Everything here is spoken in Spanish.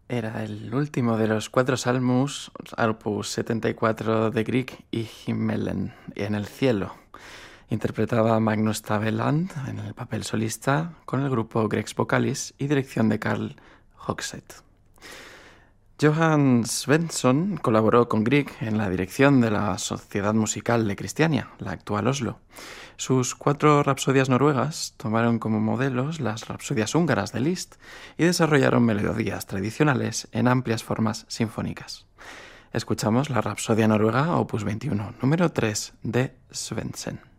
Era el último de los 4 salmos, opus 74 de Grieg y Himmelen, en el cielo. Interpretaba Magnus Taveland en el papel solista con el grupo Grex Vocalis y dirección de Carl Hoxet. Johan Svensson colaboró con Grieg en la dirección de la Sociedad Musical de Cristiania, la actual Oslo. Sus 4 rapsodias noruegas tomaron como modelos las rapsodias húngaras de Liszt y desarrollaron melodías tradicionales en amplias formas sinfónicas. Escuchamos la Rapsodia noruega, opus 21, número 3 de Svendsen.